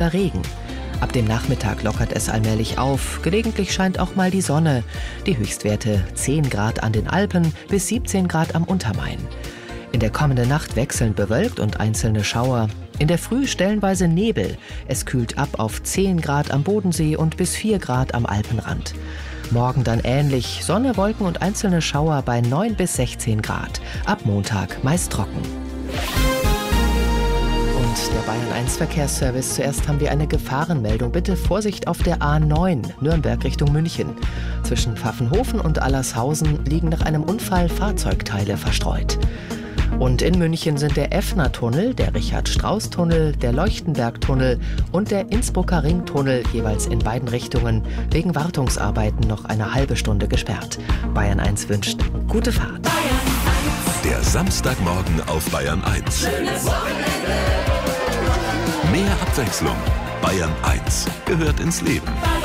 oder Regen. Ab dem Nachmittag lockert es allmählich auf. Gelegentlich scheint auch mal die Sonne. Die Höchstwerte 10 Grad an den Alpen bis 17 Grad am Untermain. In der kommenden Nacht wechselnd bewölkt und einzelne Schauer. In der Früh stellenweise Nebel. Es kühlt ab auf 10 Grad am Bodensee und bis 4 Grad am Alpenrand. Morgen dann ähnlich. Sonne, Wolken und einzelne Schauer bei 9 bis 16 Grad. Ab Montag meist trocken. Und der Bayern 1 Verkehrsservice. Zuerst haben wir eine Gefahrenmeldung. Bitte Vorsicht auf der A9, Nürnberg Richtung München. Zwischen Pfaffenhofen und Allershausen liegen nach einem Unfall Fahrzeugteile verstreut. Und in München sind der Effner-Tunnel, der Richard-Strauss-Tunnel, der Leuchtenberg-Tunnel und der Innsbrucker Ringtunnel jeweils in beiden Richtungen wegen Wartungsarbeiten noch eine halbe Stunde gesperrt. Bayern 1 wünscht gute Fahrt. Der Samstagmorgen auf Bayern 1. Mehr Abwechslung. Bayern 1 gehört ins Leben.